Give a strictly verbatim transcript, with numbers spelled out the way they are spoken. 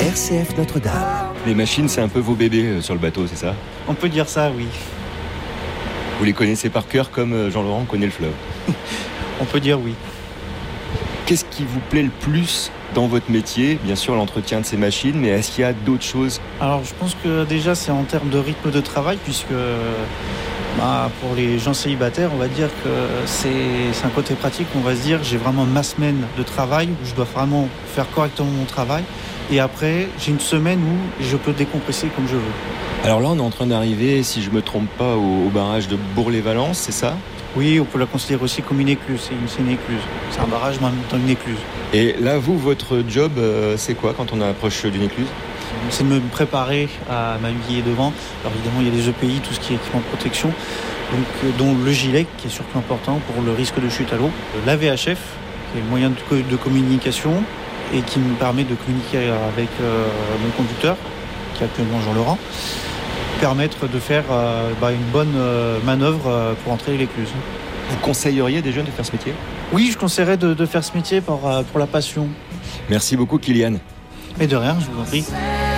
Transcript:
R C F Notre-Dame. Les machines, c'est un peu vos bébés euh, sur le bateau, c'est ça ? On peut dire ça, oui. Vous les connaissez par cœur comme euh, Jean-Laurent connaît le fleuve. On peut dire oui. Qu'est-ce qui vous plaît le plus dans votre métier ? Bien sûr, l'entretien de ces machines, mais est-ce qu'il y a d'autres choses ? Alors je pense que déjà c'est en termes de rythme de travail, puisque bah, pour les gens célibataires, on va dire que c'est, c'est un côté pratique. On va se dire, j'ai vraiment ma semaine de travail où je dois vraiment faire correctement mon travail. Et après, j'ai une semaine où je peux décompresser comme je veux. Alors là, on est en train d'arriver, si je ne me trompe pas, au, au barrage de Bourg-les-Valences, c'est ça ? Oui, on peut la considérer aussi comme une écluse. C'est une, c'est une écluse. C'est un barrage, mais en même temps une écluse. Et là, vous, votre job, euh, c'est quoi quand on approche d'une écluse ? C'est de me préparer à naviguer devant. Alors évidemment, il y a les E P I, tout ce qui est équipement de protection, donc, euh, dont le gilet, qui est surtout important pour le risque de chute à l'eau. La V H F, qui est le moyen de, co- de communication et qui me permet de communiquer avec euh, mon conducteur, qui est actuellement Jean-Laurent, permettre de faire euh, bah, une bonne euh, manœuvre euh, pour entrer l'écluse. Vous conseilleriez des jeunes de faire ce métier ? Oui, je conseillerais de, de faire ce métier pour, euh, pour la passion. Merci beaucoup, Kylian. Et de rien, je vous en prie.